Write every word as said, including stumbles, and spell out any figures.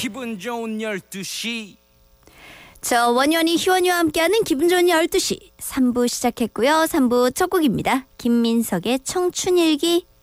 기분 좋은 열두 시. 저 원현이 희원이와 함께하는 기분 좋은 열두 시 삼 부 시작했고요. 삼 부 첫 곡입니다. 김민석의 청춘일기